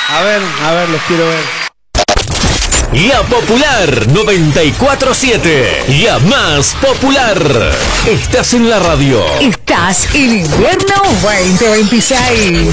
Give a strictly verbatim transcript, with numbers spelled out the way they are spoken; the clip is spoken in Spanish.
A ver, a ver, los quiero ver. La Popular noventa y cuatro siete, la más popular. Estás en la radio. Estás en invierno veinte veintiséis.